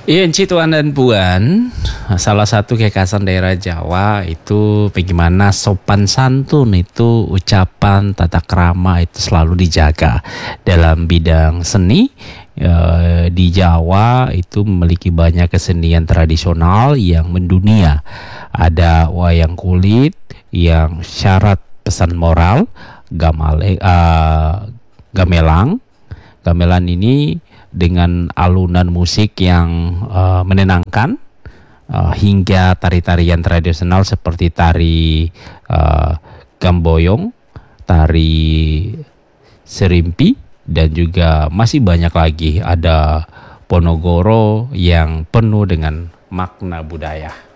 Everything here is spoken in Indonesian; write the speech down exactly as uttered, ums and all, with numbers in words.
Iya, Ci, Tuan dan Puan, salah satu kekhasan daerah Jawa itu bagaimana sopan santun itu ucapan tata krama itu selalu dijaga dalam bidang seni. eh, di Jawa itu memiliki banyak kesenian tradisional yang mendunia. Ada wayang kulit yang syarat pesan moral, gamale, eh, gamelang. Gamelan ini dengan alunan musik yang uh, menenangkan, uh, hingga tari-tarian tradisional seperti tari uh, gamboyong, tari serimpi, dan juga masih banyak lagi. Ada Ponorogo yang penuh dengan makna budaya.